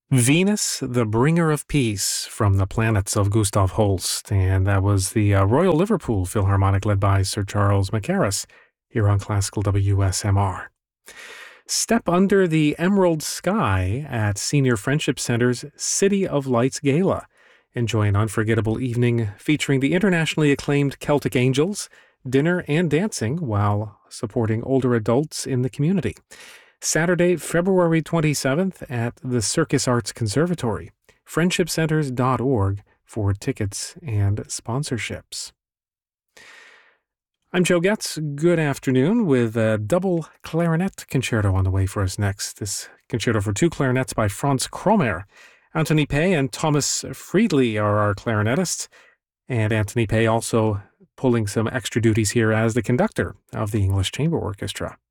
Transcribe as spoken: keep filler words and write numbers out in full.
Venus, the Bringer of Peace from the Planets of Gustav Holst. And that was the uh, Royal Liverpool Philharmonic led by Sir Charles Mackerras here on Classical W S M R. Step under the emerald sky at Senior Friendship Center's City of Lights Gala. Enjoy an unforgettable evening featuring the internationally acclaimed Celtic Angels, dinner and dancing while supporting older adults in the community. Saturday, February twenty-seventh at the Circus Arts Conservatory. friendship centers dot org for tickets and sponsorships. I'm Joe Getz. Good afternoon with a double clarinet concerto on the way for us next. This concerto for two clarinets by Franz Kromer. Anthony Pay and Thomas Friedli are our clarinetists, and Anthony Pay also pulling some extra duties here as the conductor of the English Chamber Orchestra.